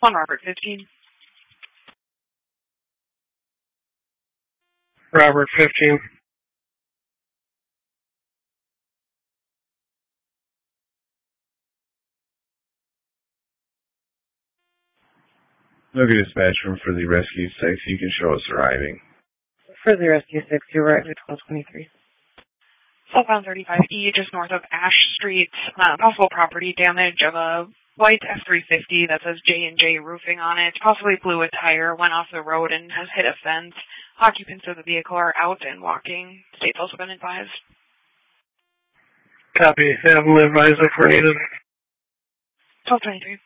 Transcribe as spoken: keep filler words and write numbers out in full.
On Robert fifteen. Robert fifteen. Look at dispatch room for the rescue six. You can show us arriving. For the rescue six, you arrived at twelve twenty-three. Southbound thirty-five E, just north of Ash Street. Uh, possible property damage of a white F three fifty that says J and J roofing on it. Possibly blew a tire, went off the road, and has hit a fence. Occupants of the vehicle are out and walking. State's also been advised. Copy. Have them advised if we're needed. twelve twenty-three.